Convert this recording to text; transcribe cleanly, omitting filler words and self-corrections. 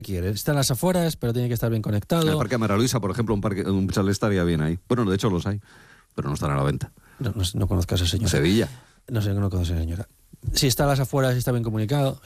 quiere. Está en las afueras, pero tiene que estar bien conectado. El Parque Mara Luisa, por ejemplo, un chalet estaría bien ahí. Bueno, de hecho los hay, pero no están a la venta. No conozco a esa señora. Sevilla. No conozco a esa señora. Si está a las afueras y está bien comunicado,